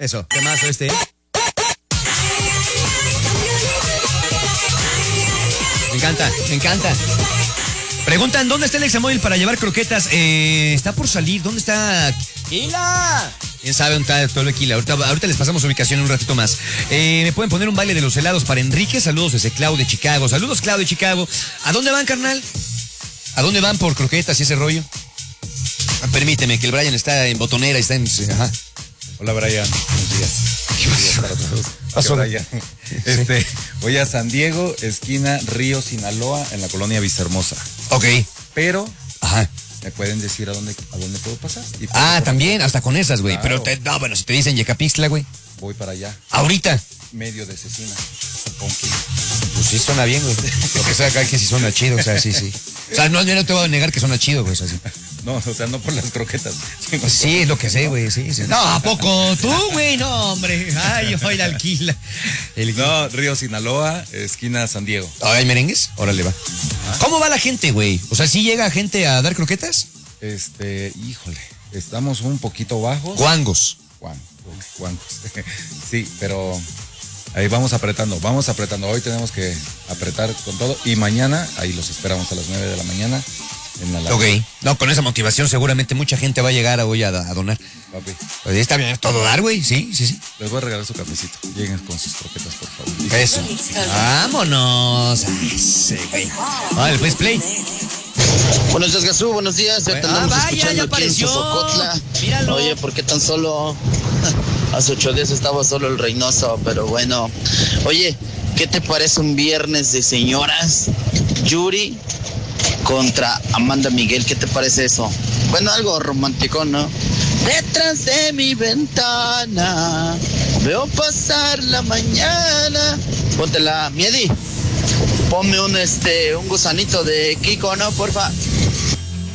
Eso, temazo este. Me encanta, me encanta. Preguntan, ¿dónde está el Examóvil para llevar croquetas? Está por salir, ¿dónde está? ¡Kila! ¿Quién sabe dónde está el pueblo de Kila? Ahorita les pasamos ubicación en un ratito más. ¿Me pueden poner un baile de los helados para Enrique? Saludos desde Clau de Chicago. Saludos, Clau de Chicago. ¿A dónde van, carnal? ¿A dónde van por croquetas y ese rollo? Permíteme, que el Brian está en botonera y está en... Ajá. Hola, Brian. Buenos días. Buenos días para todos. Pasó. Brian. Voy a San Diego, esquina Río Sinaloa, en la colonia Vistahermosa. Ok. Pero... Ajá. ¿Me pueden decir a dónde puedo pasar? También, hasta con esas, güey. Claro. Pero, no, bueno, si te dicen Yecapixtla, güey. Voy para allá. Ahorita. Medio de Cecina. Con Pues sí, suena bien, güey. Lo que sea acá que sí suena chido, o sea, sí. O sea, no, yo no te voy a negar que suena chido, güey. O sea, sí. No, o sea, no por las croquetas. Sí, es lo que sé, güey, sí. No, ¿a poco? Tú, güey, no, hombre. Ay, yo la alquila. No, Río Sinaloa, esquina San Diego. ¿Hay merengues? Órale, va. ¿Cómo va la gente, güey? O sea, ¿sí llega gente a dar croquetas? Híjole, estamos un poquito bajos. Guangos. Guangos. Sí, pero ahí vamos apretando. Hoy tenemos que apretar con todo. Y mañana, ahí los esperamos a las 9 de la mañana. En la Ok. No, con esa motivación seguramente mucha gente va a llegar hoy a donar. Papi. Pues está bien, todo dar, güey. Sí. Les voy a regalar su cafecito. Lleguen con sus croquetas, por favor. Eso. Vámonos. Ay, sí, güey. Vale, pues play. Buenos días, Gasú, buenos días. Ya te andamos vaya, escuchando ya aquí en apareció. Sosocotla. Míralo. Oye, ¿por qué tan solo? Hace 8 días estaba solo el Reynoso, pero bueno. Oye, ¿qué te parece un viernes de señoras? Yuri contra Amanda Miguel, ¿qué te parece eso? Bueno, algo romántico, ¿no? Detrás de mi ventana veo pasar la mañana. Póntela, Miedi. Ponme un gusanito de Kiko, ¿no? Porfa.